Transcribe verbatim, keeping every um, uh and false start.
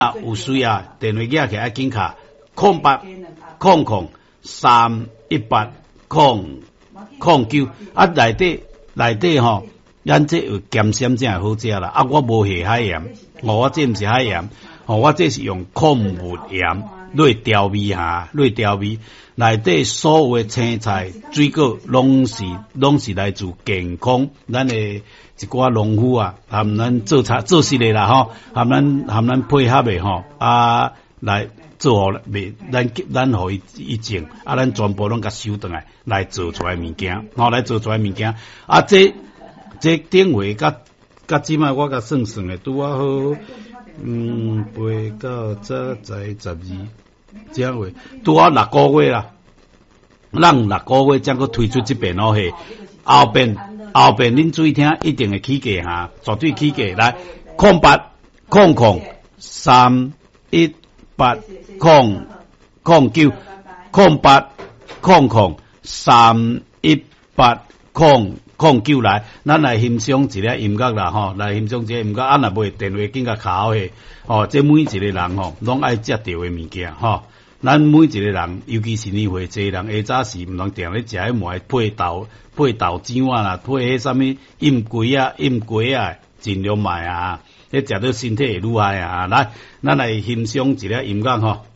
啊，有需要电话寄起来紧卡空八空空三一八空空九啊，内底内底吼，咱这有咸鲜正好食啦。啊，我无下海盐，哦，我这毋是海盐，哦，我这是用矿物盐来调味下，来调味。内底所有的青菜、水果，拢是拢是来自健康。咱的一寡农夫啊，含咱做菜做事的啦吼，含咱含咱配合的吼啊来做好袂，咱咱互伊伊种，啊，咱全部拢甲收倒来，来做出来物件，吼、来做出来物件。啊，这这顶回甲甲即摆我甲算算的，拄啊好，嗯，八九十十十二。这样话，拄啊六个月啦，咱六个月才搁推出这边哦嘿，后边后边恁注意听，一定会起价哈，绝对起价来，空八空空三一八空空九空八空空三一八空空九来，咱来欣赏一个音乐啦吼，来欣赏一个音乐，啊若袂电话紧甲卡好嘿，吼，这每一个人吼，拢爱食到的物件吼。咱每一个人，尤其是年岁济人，下早时毋通定咧食迄糜配豆配豆浆啊啦，配迄啥物饮鸡啊饮鸡啊，尽量卖啊，迄食到身體會愈害啊。来，咱來欣賞一個音樂吼。